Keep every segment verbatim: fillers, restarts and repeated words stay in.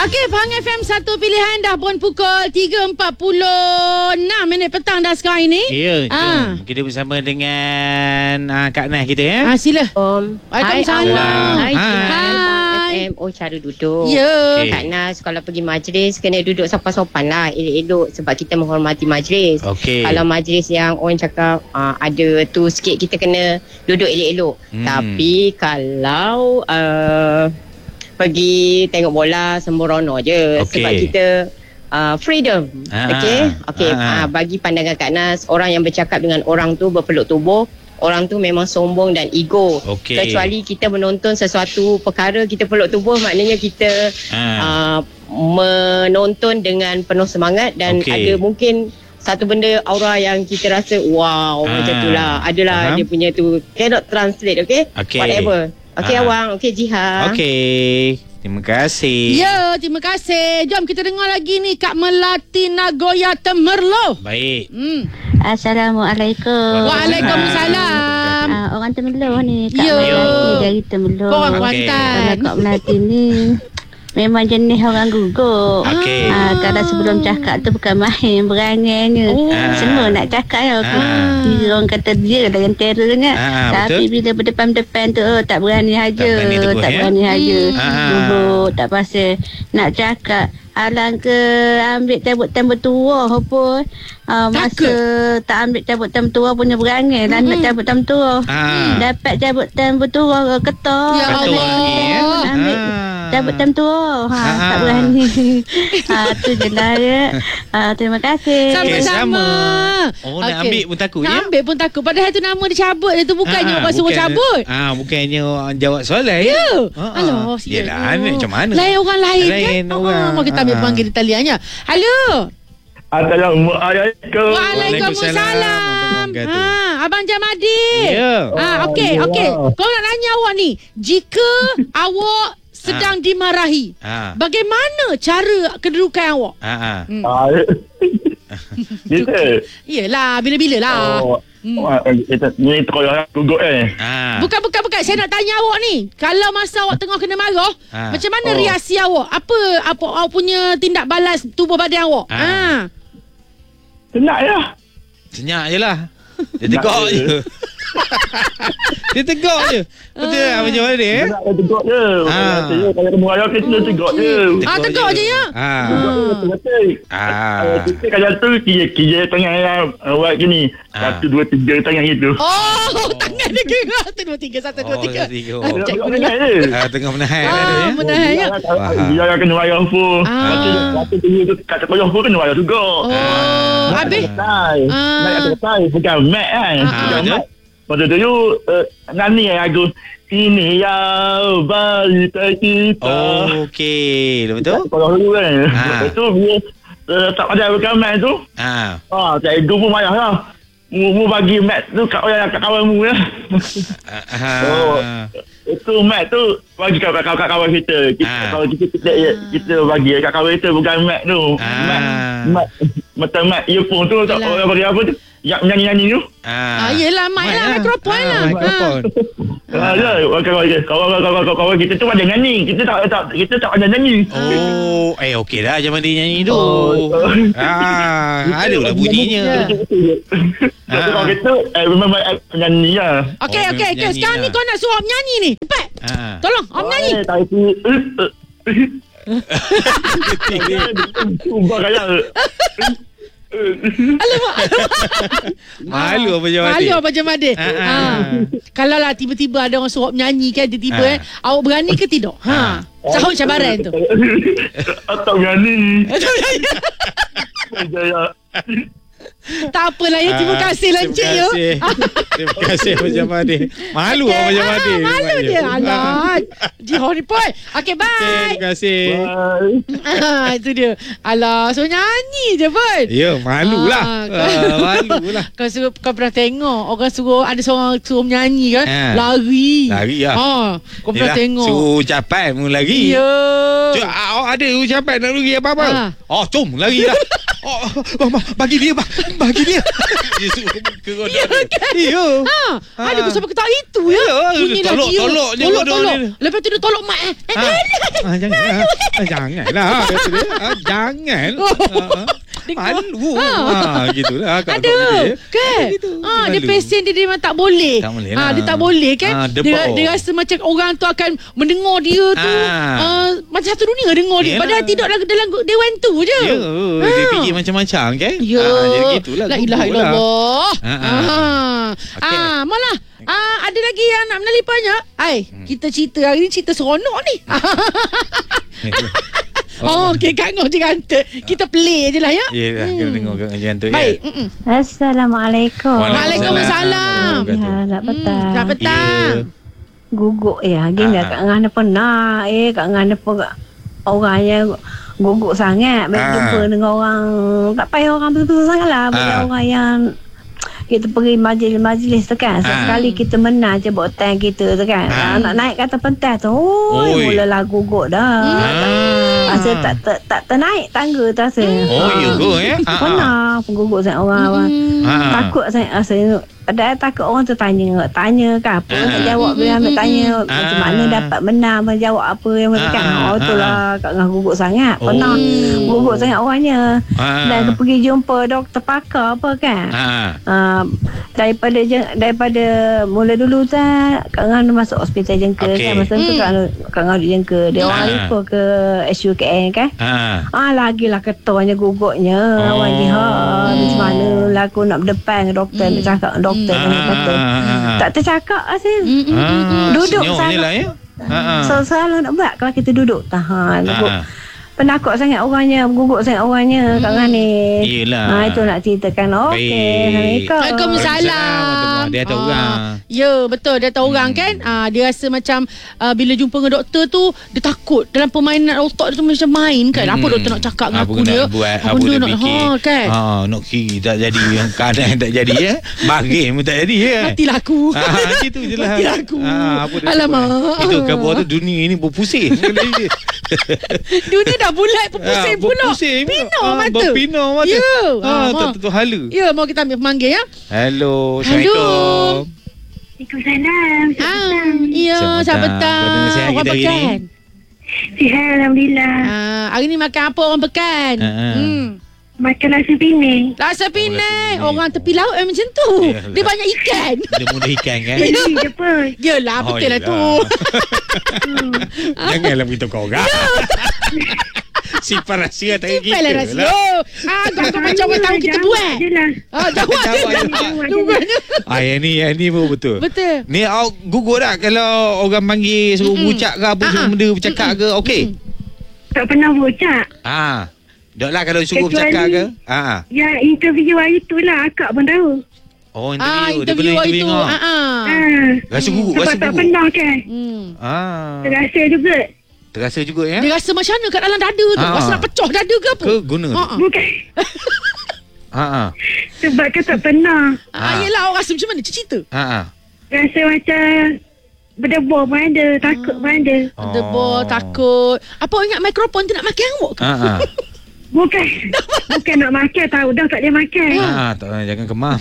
Okey, Pahang F M satu pilihan dah pun pukul tiga empat puluh enam minit petang dah sekarang ini. Ya, ah. kita bersama dengan uh, Kak Nah kita ya. Ah, sila. Om. Waalaikumsalam. Hai. Hai. Hai. Oh, cara duduk. Ya. Okay. Kak Nas, kalau pergi majlis kena duduk sopan-sopan lah, elok-elok sebab kita menghormati majlis. Okey. Kalau majlis yang orang cakap uh, ada tu sikit, kita kena duduk elok-elok. Hmm. Tapi Tapi kalau uh, pergi tengok bola sembrono je, Okey. sebab kita uh, freedom. Ah. Okey. Okey, Ah. uh, bagi pandangan Kak Nas, orang yang bercakap dengan orang tu berpeluk tubuh, orang tu memang sombong dan ego. Okey. Kecuali kita menonton sesuatu perkara kita peluk tubuh, maknanya kita Ah. uh, menonton dengan penuh semangat dan Okey. ada mungkin satu benda aura yang kita rasa wow, Ah. macam tu lah. Adalah Faham? dia punya tu cannot translate, okey? Okey. Whatever. Okey Ah. awang, okey Jiha. Okey. Terima kasih. Ya, terima kasih. Jom kita dengar lagi ni Kak Melati Nagoya Temerloh. Baik. Hmm. Assalamualaikum. Waalaikumsalam. Uh, orang Temerloh ni, Kak Ya. Melati dari Temerloh. Kau orang Okey. Kuantan. Kalau Kak Melati ni memang jenis orang gugup. Okey. Uh, kalau sebelum cakap tu bukan main, berangainya. Oh. Semua nak cakap ya. Ah. Dia orang kata dia lah yang terornya. Ah, Tapi betul. bila berdepan-depan tu oh, tak berani haja. Tak berani teguh, tak ya? berani haja. Hmm. Ah. Gugup, tak pasal nak cakap. Alang ke ambil tabut-tabut tua apa. Uh, masa tak ambil tabut-tabut tua punya berangai lah nak tabut-tabut tua. Ah. Dapat tabut-tabut tua ketok. Ya Ketuk Allah. lagi ya. Ambil Ah. tabut-tabut tua. Ha, Ah. tak berani. Ha, tu je lah ya. Ha, terima kasih. Okey, Sama-sama. sama. Oh, nak ambil pun takut, nak ya? ambil pun takut. Padahal tu nama dia cabut je tu. Bukannya Ah, orang suruh bukan- cabut. Ah, bukannya orang jawab soalan ya. Ya. Ah, ah. Alah, sial. Yelah, ambil macam mana? Lain orang lain, Lain kan? orang. Oh, kita ambil Ah. panggil di taliannya. Halo. Assalamualaikum. Waalaikumsalam. Waalaikumsalam. Ha, Abang Jamadi. Ya. Ah, okey, okey. Kau nak tanya awak ni, jika awak sedang dimarahi, Ah. bagaimana cara kedudukan awak? Ah, ah. Hmm. Ah, Kita. Yelah, bila-bila lah. Oh, Hmm. ah, kita ni terkoyak gugut eh. Ah. Bukan, bukan, bukan. Saya nak tanya awak ni. Kalau masa awak tengah kena marah, Ah. macam mana Oh. reaksi awak? Apa apa awak punya tindak balas tubuh badan awak? Ah. Ha. Senang ya. Senyap je lah. Dia tegak Nak je. je. Dia tegak je. Betul lah macam mana eh? Senang je tegak je. Ah. Saya kalau kamu raya kita tegak je. Ah, tegak je ya? Ah. Tegak je, betul-betul. Ah. Ah, Kita kalau tu kira kira tangan yang uh, buat gini. Ah. Satu, dua, tiga tangan gitu. Oh, tangan dia gerak. Satu, dua, tiga. Satu, dua, Oh, tiga. satu, tiga. Ah, Oh. Cikgu Tengok dengar. tangan je. Ah, tengah menahan Ah, ada ya. menahan ya. Faham. Dia yang kena raya pun. Ah. Lepas tu, lepas tu tunggu tu kat sekolah pun kena raya juga. Oh, habis? Selesai. Ah. Nak selesai. Bukan mat kan. Ah, Bukan betul. mat. Lepas tu you uh, nyanyi lagu ini ya balita kita. Oh, okey. Lepas tu? Sekolah dulu kan. Ah. Lepas tu bila uh, tak ada bukan mat tu. Ah. Ah, cikgu pun marah lah. Mu, mu bagi mat tu kat orang kat kawan mu ya. Ah. Oh. Itu mat tu bagi kat kawan-kawan kita. Kita Ah. kalau kita kita, kita bagi kat kawan kita bukan mat tu. Ah. Mat mat macam mat earphone tu tak Yelah. orang bagi apa tu? Yang nyanyi-nyanyi tu. Ah, yelah, mic lah, mikrofon ah, lah. Mikrofon. Ah, ya, kawan-kawan kita tu ada nyanyi. Kita tak tak kita tak ada nyanyi. Oh, eh okey dah zaman dia nyanyi tu. Oh. Ah, ada lah bunyinya. Tapi kalau kita eh, memang eh, penyanyi lah. Okey, Oh, okey, okey. nyanyi Sekarang ni lah. kau nak suruh Om nyanyi ni. Cepat. Ah. Tolong, Om nyanyi. Eh, tapi Ubah kaya. Alamak. Malu apa jawab Malu dia? apa Jamadi. Ah, ah. Ha. Kalau lah tiba-tiba ada orang suruh nyanyi kan, tiba-tiba Ah. eh, awak berani ke tidak? Ha. Sahut cabaran tu. Atau berani. Saya Tak apalah ya, terima Ah, kasih lah Encik terima ya. kasih. Terima kasih Macam Madi. Malu Okey, apa Macam ah, Madi. Malu dia. Alah. Jiho ni pun. Okey, bye. Terima kasih. Bye. Ah, itu dia. Alah, suruh nyanyi je pun. Ya, malu lah. Ah, Ah, malu lah. Kau suruh, kau pernah tengok orang suruh, ada seorang suruh menyanyi kan, Ha. lari. Lari lah. Ha, kau pernah Yelah, tengok. suruh ucapan mu lari. Ya. Cuk, awak ada ucapan nak lari apa-apa? Ah. Oh, cum lari lah. Oh, oh, oh, bagi dia, bang. Bagi dia. Dia suruh muka kau. Ya kan? Ya. Ha, Ha. ada pun sampai ketahui itu ya. Ya, Bunyi tolok, lagi, ya. tolok je Tolok, bodoh tolok. dia. Lepas tu dia tolok mak eh. Eh, Ha. Ah, jangan. Ah, janganlah. Kata dia. Ah, jangan. Ah, malu. Ha. Ah, gitulah. Kak Ada kau dia. kan? Gitu. Ah, dia Malu. pesen dia, dia memang tak boleh. Tak boleh Ah, lah. dia tak boleh kan? Ah, dia, debak. dia rasa macam orang tu akan mendengar dia tu Ah. ah, macam satu dunia dengar dia. Yelah. Padahal tidur dalam, dalam dewan tu je. Ya, Ah. dia fikir macam-macam kan? Ya. Ah, jadi gitulah. La gugur ilaha lah. illallah. Ah, ah. Ah. Okey. Ah, malah. Ah, ada lagi yang nak menelipanya. Ai, Hmm. kita cerita hari ni cerita seronok ni. Oh, okey, Kak Ngor dia kata. Kita play je lah ya. Ya, lah, kena dengar kat macam tu. Baik. Ya. Mm-mm. Assalamualaikum. Waalaikumsalam. Waalaikumsalam. Ya, nak Hmm, petang. selamat petang. Guguk ya. Gini Ah. kat ngana pernah. Eh, kat ngana pun orang yang guguk sangat. Baik Ah. jumpa dengan orang. Tak payah orang betul-betul sangat lah. Banyak Ah. orang yang kita pergi majlis-majlis tu kan. Sekali kita menang je buat time kita tu kan. Ah. Nak naik kata pentas tu. Oh, Oi. mulalah guguk dah. Ah. Rasa tak tak tak ternaik tangga tu rasa. Oh, ya ke ya? Ah, ah. Pernah pengguguk sangat orang. orang. Ah. Takut sangat rasa. Padahal takut orang tu tanya. Tanya kan apa. Ah. Tak jawab bila ambil tanya. Macam Ah. mana dapat menang. Menjawab apa yang mereka kan. Ah. Oh itulah. Kak Ngah guguk sangat. Oh. Pernah guguk sangat orangnya. Ah. Dan pergi jumpa doktor pakar apa kan. Ah. Uh, daripada je- daripada mula dulu tak Kak Ngah masuk hospital jengka Okey. kan. Masa tu Kak Ngah Kak Ngah duduk jengka. Dia orang Ah. refer ke S U K N kan. Ah. Ah lagilah ketuanya guguknya. Oh. Awak ni ha macam mana lah aku nak berdepan dengan doktor, nak cakap dengan doktor Ah. kan kata. Ah. Tak tercakap asyik. Ah. Duduk senyum sana. je lah ya. Ah. So selalu nak buat kalau kita duduk tahan. Ah. Penakut sangat orangnya, guguk sangat orangnya Kak Ngah ni. Yelah. Ha itu nak ceritakan. Okey. Baik. Assalamualaikum. Waalaikumsalam. Dia tahu Ah, orang. Ya, betul. Dia tahu orang kan. Ah, dia rasa macam ah, bila jumpa dengan doktor tu, dia takut. Dalam permainan otak dia tu macam main kan. Apa Hmm. doktor nak cakap dengan Apa aku nak dia? buat, apa benda dia nak, fikir. ha, kan? Ha, nak kiri tak jadi. Yang keadaan tak jadi ya. Bahagia pun tak jadi ya. Matilah aku. Ah, gitu je lah. Matilah aku. Ah, apa dia Alamak. buat? Itu khabar tu dunia ini berpusing. Dunia dah bulat berpusing Ah, pula. berpusing pula. Pino Ah, mata. berpino mata. Ya. Ah, Ah, tak mau. tentu hala. Ya, mau kita ambil pemanggil ya. Hello. Hello. Assalamualaikum. Waalaikumsalam. Ah, ya, Selamat selamat petang. petang. Kau dengar sihat Orang kita hari ni? Pekan. Sihat Alhamdulillah. Ah, hari ni makan apa orang Pekan? Ah, ah. Hmm. Makan nasi Penang. Rasa Orang Penang. Penang. Orang tepi laut memang macam tu. Yalah. Dia banyak ikan. Dia mudah ikan kan? Ini je pun. Yelah, Oh, betul lah yelah. tu. Janganlah beritahu kau orang. Simpan rahsia tak Simpan lah rahsia. Ah, kau kau macam orang tahu kita buat. Je lah. Ah, jawab je. Jawab je. Jawabnya. Ah, yang ni, yang ni pun betul. Betul. Ni awak gugur tak kalau orang panggil suruh Mm-mm. bucak ke apa Ah, semua ah. benda bercakap ke? Okey. Tak pernah bocak. Ah. Dak lah kalau suruh Kecuali- bercakap ke? Ah. Ya interview hari tu lah akak pun tahu. Oh, Ah, interview. Dia interview pernah hari interview tu. dengan. Ah, ah. Ah. Rasa gugur, Sebab rasa tak gugur. pernah kan. Hmm. Ah. Terasa juga. Terasa juga ya? Dia rasa macam mana kat dalam dada tu? Ah. Rasa nak pecah dada ke apa? Ke guna? Ah, ah. Bukan. Ha ah. Sebab kan tak pernah. Ah, Ah. yelah, awak rasa macam mana? Cerita. Ha ah. Rasa macam berdebar pun ada. Takut pun ada. Oh. Debor, takut. Apa awak ingat mikrofon tu nak makan awak ke? Ha ah. Bukan. Bukan nak makan. Tahu dah tak boleh makan. Ha ah, tak jangan kemam.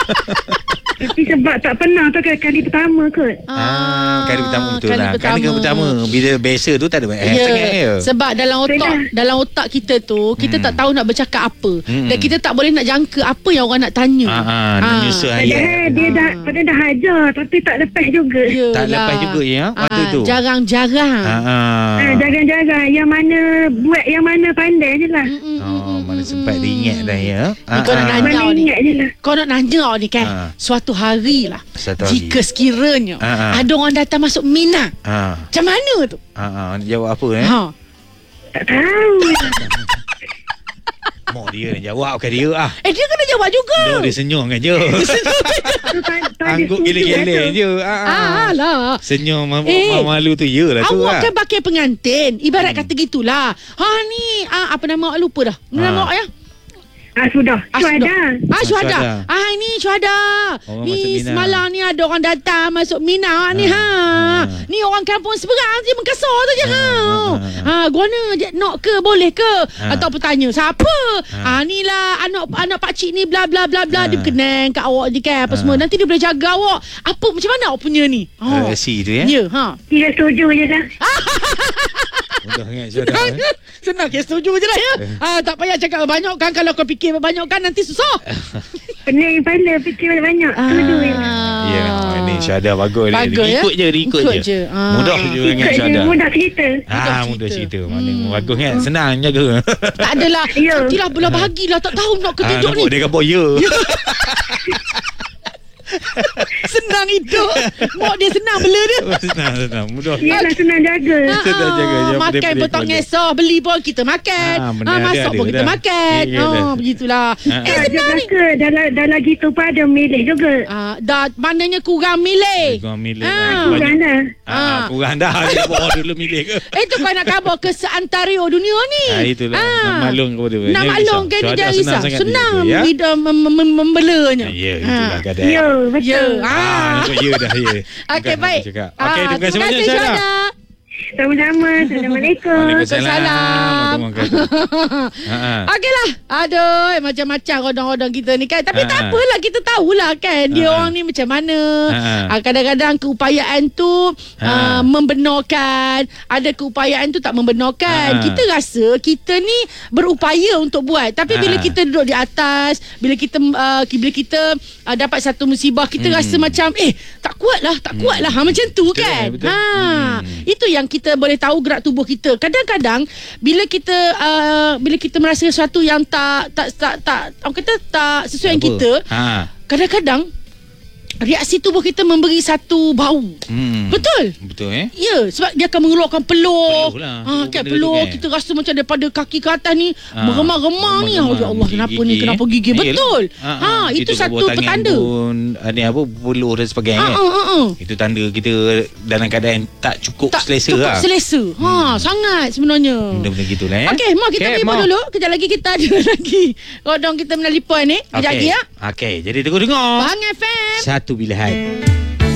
Tapi sebab tak pernah tu kan kali pertama kot. Ah, kali pertama betul kali lah. Kali pertama bila biasa tu tak ada banyak Ya, sangat ya. sebab dalam otak Betul. dalam otak kita tu kita Hmm. tak tahu nak bercakap apa Hmm. dan kita tak boleh nak jangka apa yang orang nak tanya. Ha ah, nak Ah. nyusun Padahal ayat. dia dah, padahal dah hajar tapi tak lepas juga. Yelah. Tak lepas juga ya waktu Ah, tu. Jarang-jarang. Ha ah. Ah, jarang-jarang yang mana buat yang mana pandai je lah. Mm-mm, Oh, mm-mm, mana mm-mm. sempat diingat dah ya. Ni kau nak Ah, ah. nanya Mana ni. ingat je lah. Kau nak nanya awak ni kan. Ah. Suatu hari lah. Satu hari. Jika sekiranya Ah, ah. ada orang datang masuk Mina. Ha. Macam mana tu? Ha ah, jawab apa eh? Ha. Tak tahu. Mau dia nak jawab kan dia ah. Eh dia kena jawab juga. Dia, dia senyum kan je. Tu tak, tak ada Angguk setuju gila-gila tu. je. Ah, ah. Ah lah. Senyum malu, Eh, malu tu ya lah tu Awak lah. kan pakai pengantin. Ibarat kata gitulah. Ha ni ah, apa nama awak lupa dah. Nama Ah. awak ya? Ah, sudah. Ah, Syuhada. Ah, Ah, syuhada. syuhada. Ah, ni syuhada. Orang masuk Ni Mina. semalam ni ada orang datang masuk Mina ni ha. Ah, ah. Ni orang kampung seberang je Mengkasar tu je ha. Ah, ah, Ha, guana je nak ke boleh ke? Ha. Atau bertanya siapa? Ha. Ha, ni lah anak anak pak cik ni bla bla bla bla Ha. dia kenang kat awak je kan apa Ha. semua. Nanti dia boleh jaga awak. Apa macam mana awak punya ni? Uh, si tu ya. Ya, ha. Tidak setuju je dah. Mudah sangat Syahda. eh. Senang ke setuju je lah ya. Ah, tak payah cakap banyak kan. Kalau kau fikir banyak kan nanti susah. Pening kepala fikir banyak. Setuju je. Ya, ini Syahda bagus. Bagus, dia. ya? Ikut je, dia ikut, Ikut je. je. Ah. Mudah je dengan Ikut je Syahda. mudah cerita. Ah, mudah cerita. Mana bagus kan? Senang jaga. Tak adalah. Ya. Nantilah belah bahagilah. Tak tahu nak Ah, ketunjuk ni. nampak dia kata ya. Senang hidup. Mak dia senang bela dia. Senang, senang. Mudah. Yelah senang jaga. Ah, Senang jaga. ah, Jangan makan pedih-pedih pun tak keluarga. ngesah. Beli pun kita makan. Ah, benda Ah, ada, masak ada pun kita dah. makan. Ya, ya, dah. Ah, begitulah. Ah, Eh Eh, senang ni. jaga dah, dah, dah lagi tu pun ada milik juga. Ah, dah maknanya kurang milih. Kau milih. Ah. Ah, Kurang dah. Ah, kurang dah. Dia bawa dulu milih ke? Itu kau nak khabar ke seantario dunia ni. Ah, itulah. Nak maklum kepada dia. Nak Dia maklum risau. kan dia Syahda jangan risau. sangat Senang dia, ya? hidup mem- mem- membelanya. Ya, itulah kadang. Ya, Ya. betul. Ah. Ah, nampak ya dah ya. Okey, Bukan baik. nak cakap. Ah, Okey, terima kasih banyak Syahda. Syahda. Sama-sama. Assalamualaikum. Waalaikumsalam. Ha ah. Okeylah. Aduh, macam-macam rodang-rodang kita ni kan. Tapi Ha, tak ha. apalah, kita tahulah kan dia Ha, ha. orang ni macam mana. Ha, ha. Ah, kadang-kadang keupayaan tu Ha. ah, membenarkan, ada keupayaan tu tak membenarkan. Ha. Kita rasa kita ni berupaya untuk buat. Tapi Ha. bila kita duduk di atas, bila kita uh, bila kita uh, dapat satu musibah, kita Hmm. rasa macam eh tak kuat lah, tak kuat lah. Ha, macam tu Betul, kan. betul. Ha. Hmm. Itu yang kita boleh tahu gerak tubuh kita. Kadang-kadang bila kita uh, bila kita merasa sesuatu yang tak tak tak tak orang kata tak sesuai dengan Apa? kita, Ha. kadang-kadang reaksi tubuh kita memberi satu bau. Hmm. Betul? Betul eh? Ya, sebab dia akan mengeluarkan peluh. Peluh lah. Ha, Peluh kan benda peluh tu kan. kita rasa macam daripada kaki ke atas ni Ha. meremang-remang ni. Oh, ya Allah, Gigi- kenapa ni? gigi, Kenapa eh? gigi? Yelah. Betul. Ha, Ha, ha. itu Kita satu bawah tangan petanda. Pun, ah, ni apa peluh dan sebagainya. Ha, kan? ha, ha, ha. Itu tanda kita dalam keadaan tak cukup Tak selesa cukup lah. selesa. Ha, sangat sebenarnya. Benda-benda gitulah eh. Okey, Mak, kita Okey, okay, Mak. dulu. Kejap lagi kita ada lagi rodong kita menalipon ni. Kejap lagi Okey. ya. Okey, jadi tunggu dengar. Bang F M. Satu pilihan.